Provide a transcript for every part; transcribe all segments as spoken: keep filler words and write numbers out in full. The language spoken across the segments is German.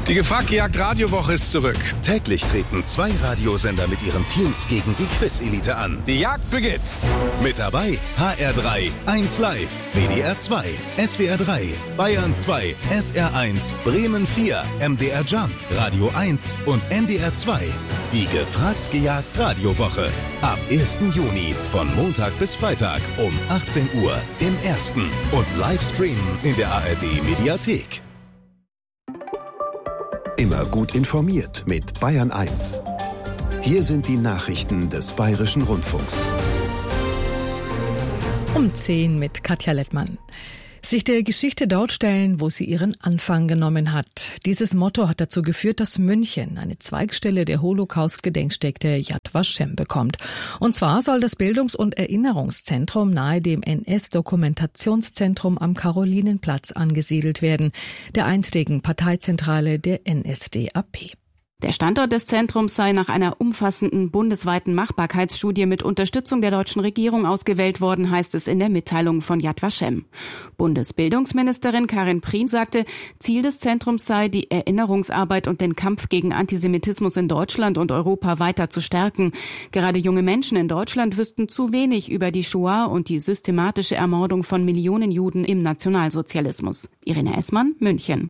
Die Gefragt-Gejagt-Radiowoche ist zurück. Täglich treten zwei Radiosender mit ihren Teams gegen die Quiz-Elite an. Die Jagd beginnt. Mit dabei H R drei, eins Live, W D R zwei, S W R drei, Bayern zwei, S R eins, Bremen vier, M D R Jump, Radio eins und N D R zwei. Die Gefragt-Gejagt-Radiowoche. Ab ersten Juni von Montag bis Freitag um achtzehn Uhr im Ersten und Livestreamen in der A R D-Mediathek. Immer gut informiert mit Bayern eins. Hier sind die Nachrichten des Bayerischen Rundfunks. Um zehn mit Katja Lettmann. Sich der Geschichte dort stellen, wo sie ihren Anfang genommen hat. Dieses Motto hat dazu geführt, dass München eine Zweigstelle der Holocaust-Gedenkstätte Yad Vashem bekommt. Und zwar soll das Bildungs- und Erinnerungszentrum nahe dem N S-Dokumentationszentrum am Karolinenplatz angesiedelt werden, der einstigen Parteizentrale der N S D A P. Der Standort des Zentrums sei nach einer umfassenden bundesweiten Machbarkeitsstudie mit Unterstützung der deutschen Regierung ausgewählt worden, heißt es in der Mitteilung von Yad Vashem. Bundesbildungsministerin Karin Prien sagte, Ziel des Zentrums sei, die Erinnerungsarbeit und den Kampf gegen Antisemitismus in Deutschland und Europa weiter zu stärken. Gerade junge Menschen in Deutschland wüssten zu wenig über die Shoah und die systematische Ermordung von Millionen Juden im Nationalsozialismus. Irene Essmann, München.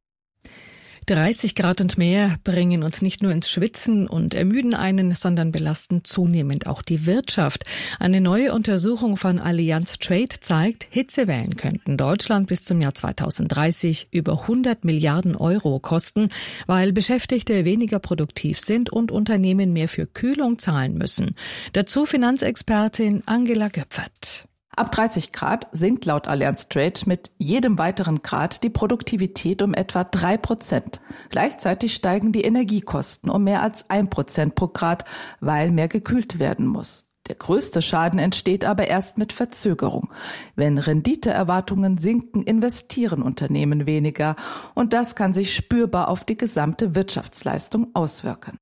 dreißig Grad und mehr bringen uns nicht nur ins Schwitzen und ermüden einen, sondern belasten zunehmend auch die Wirtschaft. Eine neue Untersuchung von Allianz Trade zeigt, Hitzewellen könnten Deutschland bis zum Jahr zweitausenddreißig über hundert Milliarden Euro kosten, weil Beschäftigte weniger produktiv sind und Unternehmen mehr für Kühlung zahlen müssen. Dazu Finanzexpertin Angela Göpfert. Ab dreißig Grad sinkt laut Allianz Trade mit jedem weiteren Grad die Produktivität um etwa drei Prozent. Gleichzeitig steigen die Energiekosten um mehr als ein Prozent pro Grad, weil mehr gekühlt werden muss. Der größte Schaden entsteht aber erst mit Verzögerung. Wenn Renditeerwartungen sinken, investieren Unternehmen weniger und das kann sich spürbar auf die gesamte Wirtschaftsleistung auswirken.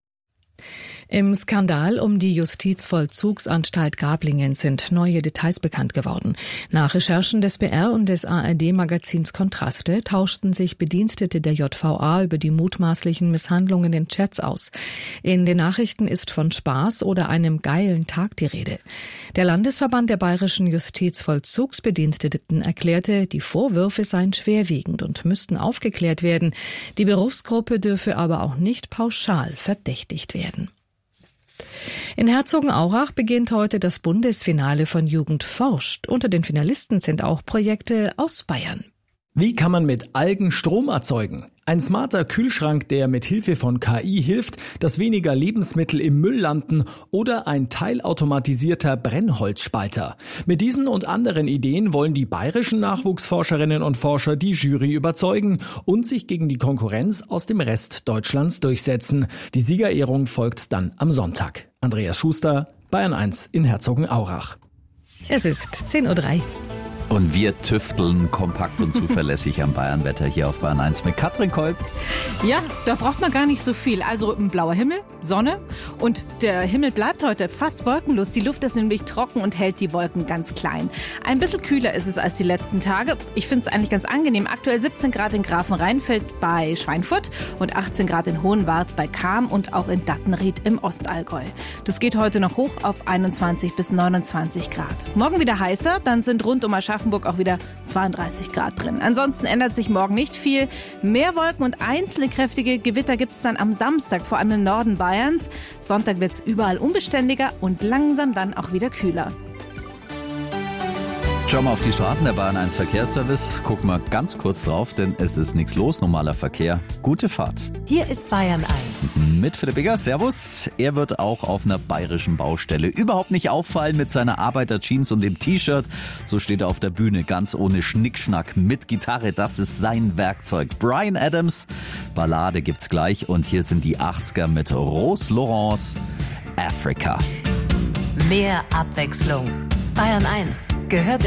Im Skandal um die Justizvollzugsanstalt Grablingen sind neue Details bekannt geworden. Nach Recherchen des B R und des A R D-Magazins Kontraste tauschten sich Bedienstete der J V A über die mutmaßlichen Misshandlungen in Chats aus. In den Nachrichten ist von Spaß oder einem geilen Tag die Rede. Der Landesverband der bayerischen Justizvollzugsbediensteten erklärte, die Vorwürfe seien schwerwiegend und müssten aufgeklärt werden. Die Berufsgruppe dürfe aber auch nicht pauschal verdächtigt werden. In Herzogenaurach beginnt heute das Bundesfinale von Jugend forscht. Unter den Finalisten sind auch Projekte aus Bayern. Wie kann man mit Algen Strom erzeugen? Ein smarter Kühlschrank, der mit Hilfe von K I hilft, dass weniger Lebensmittel im Müll landen, oder ein teilautomatisierter Brennholzspalter. Mit diesen und anderen Ideen wollen die bayerischen Nachwuchsforscherinnen und Forscher die Jury überzeugen und sich gegen die Konkurrenz aus dem Rest Deutschlands durchsetzen. Die Siegerehrung folgt dann am Sonntag. Andreas Schuster, Bayern eins in Herzogenaurach. Es ist zehn Uhr drei. Und wir tüfteln kompakt und zuverlässig am Bayernwetter hier auf Bayern eins mit Katrin Kolb. Ja, da braucht man gar nicht so viel. Also ein blauer Himmel, Sonne und der Himmel bleibt heute fast wolkenlos. Die Luft ist nämlich trocken und hält die Wolken ganz klein. Ein bisschen kühler ist es als die letzten Tage. Ich finde es eigentlich ganz angenehm. Aktuell siebzehn Grad in Grafenrheinfeld bei Schweinfurt und achtzehn Grad in Hohenwart bei Cham und auch in Dattenried im Ostallgäu. Das geht heute noch hoch auf einundzwanzig bis neunundzwanzig Grad. Morgen wieder heißer, dann sind rund um Aschaffenburg auch wieder zweiunddreißig Grad drin. Ansonsten ändert sich morgen nicht viel. Mehr Wolken und einzelne kräftige Gewitter gibt es dann am Samstag, vor allem im Norden Bayerns. Sonntag wird es überall unbeständiger und langsam dann auch wieder kühler. Schauen wir auf die Straßen der Bayern eins Verkehrsservice. Gucken wir ganz kurz drauf, denn es ist nichts los. Normaler Verkehr. Gute Fahrt. Hier ist Bayern eins. Mit Philipp Bigger. Servus. Er wird auch auf einer bayerischen Baustelle überhaupt nicht auffallen mit seiner Arbeiter-Jeans und dem T-Shirt. So steht er auf der Bühne, ganz ohne Schnickschnack, mit Gitarre. Das ist sein Werkzeug. Bryan Adams. Ballade gibt's gleich. Und hier sind die achtziger mit Rose Laurence. Africa. Mehr Abwechslung. Bayern eins gehört